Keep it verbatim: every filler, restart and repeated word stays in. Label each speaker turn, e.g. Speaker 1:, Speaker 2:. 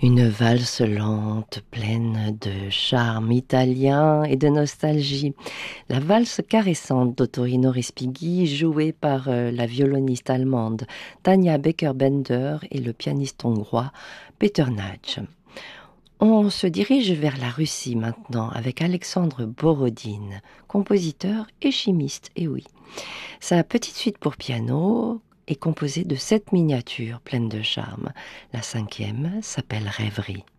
Speaker 1: Une valse lente, pleine de charme italien et de nostalgie. La valse caressante d'Ottorino Respighi, jouée par euh, la violoniste allemande Tanja Becker-Bender et le pianiste hongrois Peter Nagy. On se dirige vers la Russie maintenant avec Alexandre Borodine, compositeur et chimiste, et oui. Sa petite suite pour piano est composée de sept miniatures pleines de charme. La cinquième s'appelle Rêverie.